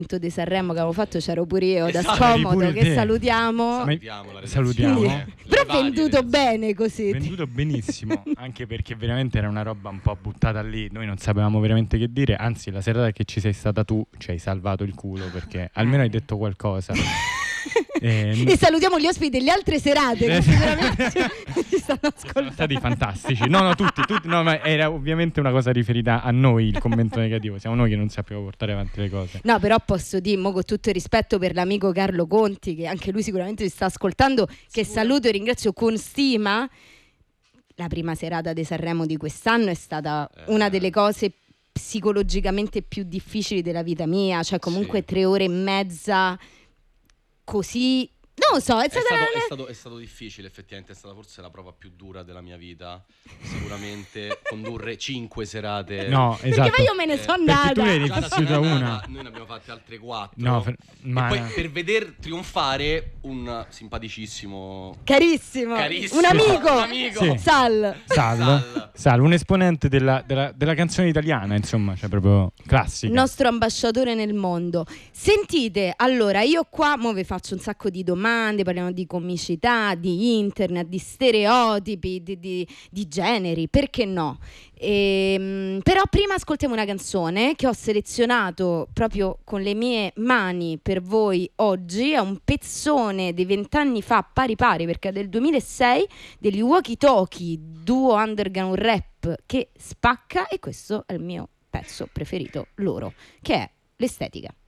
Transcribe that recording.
di Sanremo che avevo fatto c'ero pure io, da Esatto, scomodo, pure che te. salutiamo. Salutiamo. Però venduto bene così. Venduto benissimo, anche perché veramente era una roba un po' buttata lì, noi non sapevamo veramente che dire, anzi la serata che ci sei stata tu ci hai salvato il culo, perché almeno hai detto qualcosa. E salutiamo gli ospiti delle altre serate che sicuramente ci stanno ascoltando. Sono stati fantastici. No, tutti, no, ma era ovviamente una cosa riferita a noi il commento negativo. Siamo noi che non sappiamo portare avanti le cose. No, però posso dire, mo, con tutto il rispetto per l'amico Carlo Conti, che anche lui sicuramente ci sta ascoltando, che saluto e ringrazio con stima. La prima serata di Sanremo di quest'anno è stata una delle cose psicologicamente più difficili della vita mia, cioè comunque 3 ore e mezza così, non lo so, è stato difficile, effettivamente è stata forse la prova più dura della mia vita, sicuramente condurre 5 serate. No, esatto. Perché poi io me ne sono andata. Perché tu eri vissuta una. Noi ne abbiamo fatte altre 4. No, ma e poi per veder trionfare un simpaticissimo, carissimo. Un amico. Sì. Sal, un esponente della canzone italiana, insomma, cioè proprio classica. Il nostro ambasciatore nel mondo. Sentite, allora io qua mo vi faccio un sacco di domande, parliamo di comicità, di internet, di stereotipi, di generi, perché no? Però prima ascoltiamo una canzone che ho selezionato proprio con le mie mani per voi oggi. È un pezzone di 20 anni fa, pari perché è del 2006, degli Walkie Talkie, duo underground rap che spacca, e questo è il mio pezzo preferito loro, che è L'Estetica.